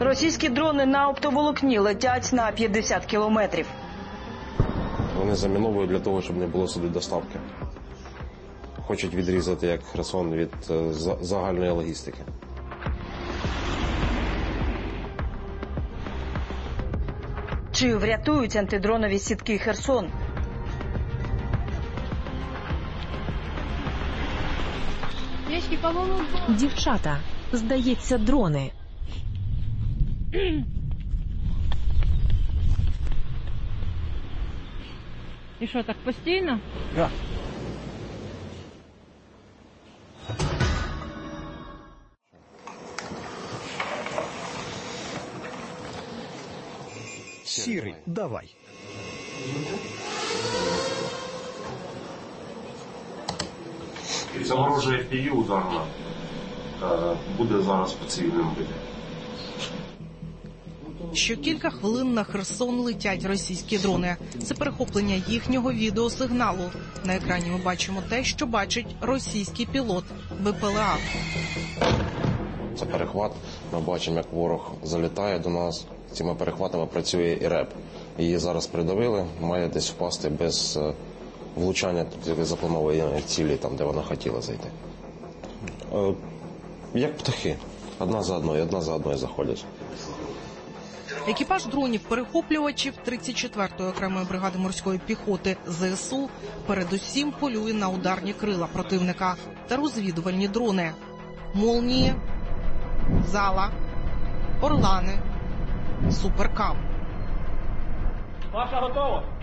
Російські дрони на оптоволокні летять на 50 кілометрів. Вони заміновують для того, щоб не було сюди доставки. Хочуть відрізати, як Херсон, від загальної логістики. Чи врятують антидронові сітки Херсон? Дівчата, здається, дрони. І що, так постійно? Так. Сірий, давай. Ця ворожа FPV ударна буде зараз по цивільним видам. Що кілька хвилин на Херсон летять російські дрони. Це перехоплення їхнього відеосигналу. На екрані ми бачимо те, що бачить російський пілот БПЛА. Це перехват. Ми бачимо, як ворог залітає до нас. Цими перехватами працює і РЕП. Її зараз придавили, має десь впасти без влучання запланованої цілі, там, де вона хотіла зайти. Як птахи. Одна за одною заходять. Екіпаж дронів-перехоплювачів 34-ї окремої бригади морської піхоти ЗСУ передусім полює на ударні крила противника та розвідувальні дрони. Молнії, Зала, Орлани, Суперкам. Маша готова?